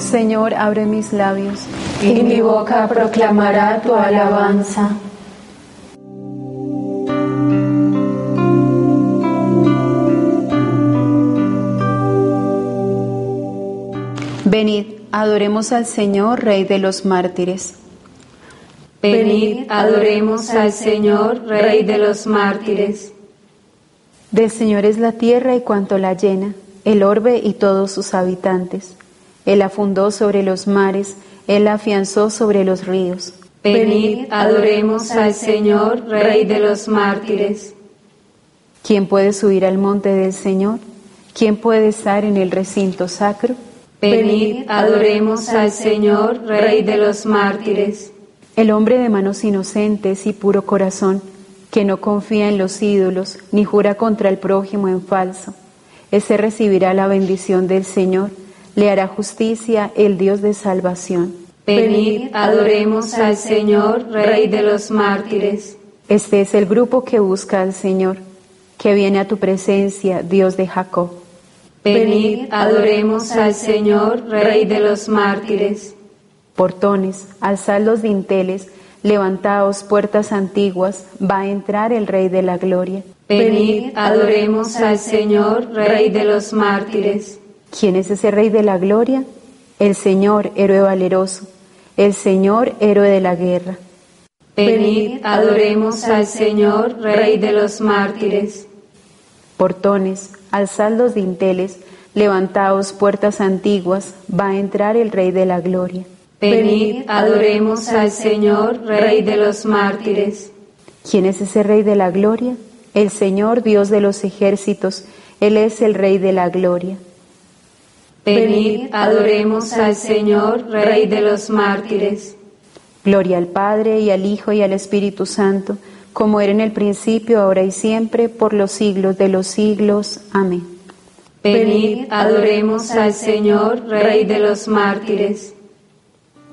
Señor, abre mis labios, y mi boca proclamará tu alabanza. Venid, adoremos al Señor, Rey de los mártires. Venid, adoremos al Señor, Rey de los mártires. Del Señor es la tierra y cuanto la llena, el orbe y todos sus habitantes. Él la fundó sobre los mares, Él la afianzó sobre los ríos. Venid, adoremos al Señor, Rey de los mártires. ¿Quién puede subir al monte del Señor? ¿Quién puede estar en el recinto sacro? Venid, adoremos al Señor, Rey de los mártires. El hombre de manos inocentes y puro corazón, que no confía en los ídolos, ni jura contra el prójimo en falso, ese recibirá la bendición del Señor, le hará justicia el Dios de salvación. Venid, adoremos al Señor, Rey de los mártires. Este es el grupo que busca al Señor, que viene a tu presencia, Dios de Jacob. Venid, adoremos al Señor, Rey de los mártires. Portones, alzad los dinteles, levantaos puertas antiguas, va a entrar el Rey de la gloria. Venid, adoremos al Señor, Rey de los mártires. ¿Quién es ese Rey de la gloria? El Señor, héroe valeroso, el Señor, héroe de la guerra. Venid, adoremos al Señor, Rey de los mártires. Portones, alzad los dinteles, levantaos puertas antiguas, va a entrar el Rey de la gloria. Venid, adoremos al Señor, Rey de los mártires. ¿Quién es ese Rey de la gloria? El Señor, Dios de los ejércitos, Él es el Rey de la gloria. Venid, adoremos al Señor, Rey de los mártires. Gloria al Padre, y al Hijo, y al Espíritu Santo, como era en el principio, ahora y siempre, por los siglos de los siglos. Amén. Venid, adoremos al Señor, Rey de los mártires.